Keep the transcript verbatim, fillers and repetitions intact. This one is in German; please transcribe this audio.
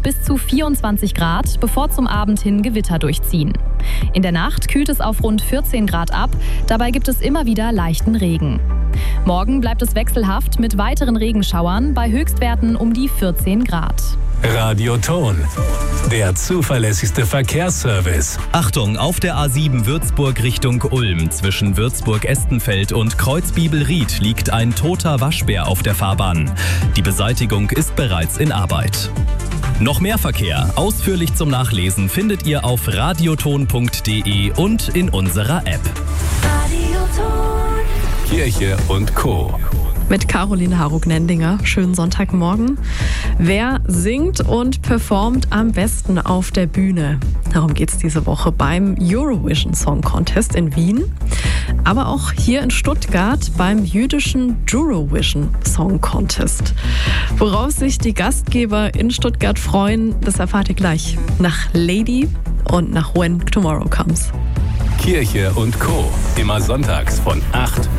bis zu vierundzwanzig Grad, bevor zum Abend hin Gewitter durchziehen. In der Nacht kühlt es auf rund vierzehn Grad ab, dabei gibt es immer wieder leichten Regen. Morgen bleibt es wechselhaft mit weiteren Regenschauern bei Höchstwerten um die vierzehn Grad. Radioton, der zuverlässigste Verkehrsservice. Achtung, auf der A sieben Würzburg Richtung Ulm zwischen Würzburg-Estenfeld und Kreuzbibelried liegt ein toter Waschbär auf der Fahrbahn. Die Beseitigung ist bereits in Arbeit. Noch mehr Verkehr, ausführlich zum Nachlesen, findet ihr auf radioton punkt de und in unserer App. Radioton. Kirche und Co. Mit Caroline Harug-Nendinger. Schönen Sonntagmorgen. Wer singt und performt am besten auf der Bühne? Darum geht es diese Woche beim Eurovision Song Contest in Wien. Aber auch hier in Stuttgart beim jüdischen Jurovision Song Contest. Worauf sich die Gastgeber in Stuttgart freuen, das erfahrt ihr gleich. Nach Lady und nach When Tomorrow Comes. Kirche und Co. Immer sonntags von acht